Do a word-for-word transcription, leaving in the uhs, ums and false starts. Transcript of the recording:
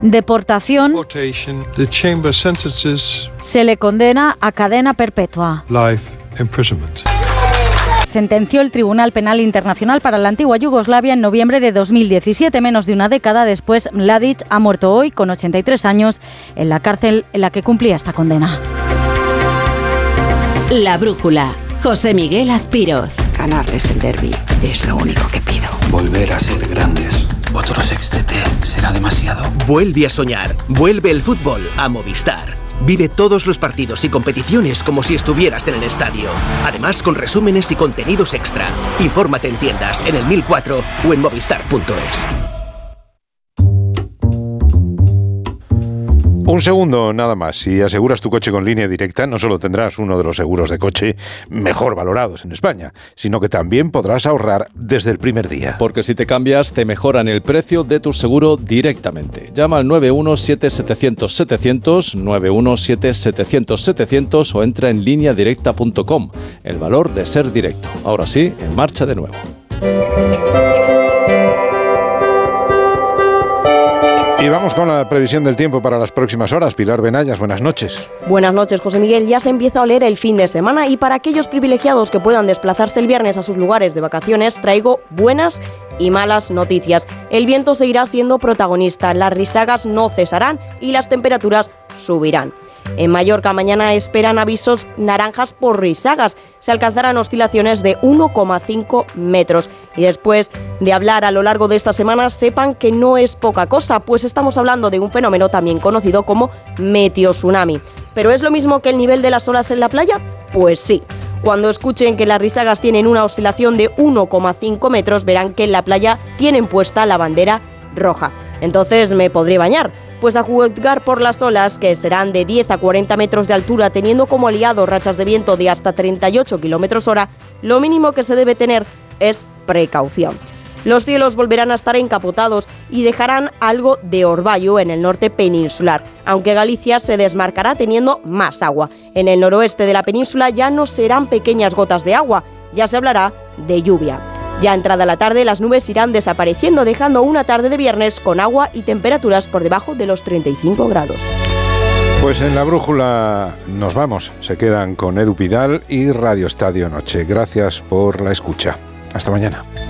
deportación, se le condena a cadena perpetua. Sentenció el Tribunal Penal Internacional para la antigua Yugoslavia en noviembre de dos mil diecisiete. Menos de una década después, Mladić ha muerto hoy, con ochenta y tres años, en la cárcel en la que cumplía esta condena. La brújula. José Miguel Azpiroz. Ganarles el derbi es lo único que pido. Volver a ser grandes. Otro sextete será demasiado. Vuelve a soñar. Vuelve el fútbol a Movistar. Vive todos los partidos y competiciones como si estuvieras en el estadio. Además, con resúmenes y contenidos extra. Infórmate en tiendas, en el mil cuatro o en movistar punto es. Un segundo nada más. Si aseguras tu coche con Línea Directa, no solo tendrás uno de los seguros de coche mejor valorados en España, sino que también podrás ahorrar desde el primer día. Porque si te cambias, te mejoran el precio de tu seguro directamente. Llama al nueve uno siete setecientos setecientos, nueve uno siete setecientos setecientos o entra en línea directa punto com. El valor de ser directo. Ahora sí, en marcha de nuevo. Y vamos con la previsión del tiempo para las próximas horas. Pilar Benayas, buenas noches. Buenas noches, José Miguel. Ya se empieza a oler el fin de semana y para aquellos privilegiados que puedan desplazarse el viernes a sus lugares de vacaciones, traigo buenas y malas noticias. El viento seguirá siendo protagonista, las risagas no cesarán y las temperaturas subirán. En Mallorca mañana esperan avisos naranjas por risagas. Se alcanzarán oscilaciones de uno coma cinco metros. Y después de hablar a lo largo de esta semana, sepan que no es poca cosa, pues estamos hablando de un fenómeno también conocido como meteotsunami. ¿Pero es lo mismo que el nivel de las olas en la playa? Pues sí. Cuando escuchen que las risagas tienen una oscilación de uno coma cinco metros, verán que en la playa tienen puesta la bandera roja. Entonces me podré bañar. Pues a juzgar por las olas, que serán de diez a cuarenta metros de altura, teniendo como aliado rachas de viento de hasta treinta y ocho kilómetros hora, lo mínimo que se debe tener es precaución. Los cielos volverán a estar encapotados y dejarán algo de orvallo en el norte peninsular, aunque Galicia se desmarcará teniendo más agua. En el noroeste de la península ya no serán pequeñas gotas de agua, ya se hablará de lluvia. Ya entrada la tarde, las nubes irán desapareciendo, dejando una tarde de viernes con agua y temperaturas por debajo de los treinta y cinco grados. Pues en la brújula nos vamos. Se quedan con Edu Pidal y Radio Estadio Noche. Gracias por la escucha. Hasta mañana.